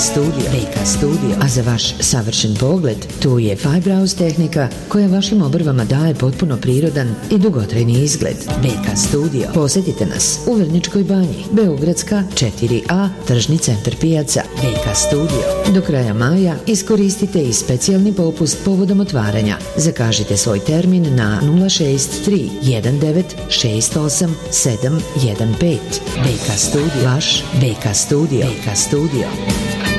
Studio. A za vaš savršen pogled, tu je Fibrows tehnika koja vašim obrvama daje potpuno prirodan i dugotrajni izgled. BK Studio. Posjetite nas u Vrnjačkoj banji, Beogradska 4A, tržni centar pijaca. BK Studio. Do kraja maja iskoristite i specijalni popust povodom otvaranja. Zakažite svoj termin na 063 1968 715. BK Studio. Vaš BK Studio. BK Studio.